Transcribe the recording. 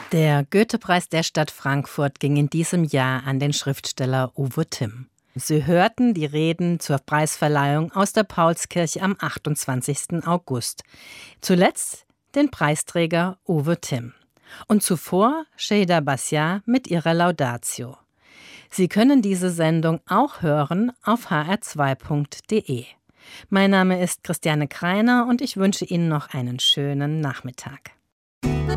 Der Goethe-Preis der Stadt Frankfurt ging in diesem Jahr an den Schriftsteller Uwe Timm. Sie hörten die Reden zur Preisverleihung aus der Paulskirche am 28. August. Zuletzt den Preisträger Uwe Timm. Und zuvor Şeyda Basyar mit ihrer Laudatio. Sie können diese Sendung auch hören auf hr2.de. Mein Name ist Christiane Kreiner und ich wünsche Ihnen noch einen schönen Nachmittag.